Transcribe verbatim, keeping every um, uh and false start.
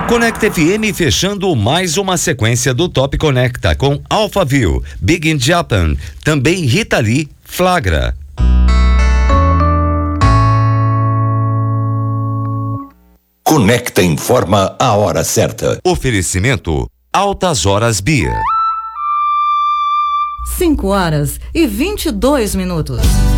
Conecta F M fechando mais uma sequência do Top Conecta com Alphaville, Big in Japan, também Rita Lee, Flagra. Conecta informa a hora certa. Oferecimento Altas Horas Beer. cinco horas e vinte e dois minutos.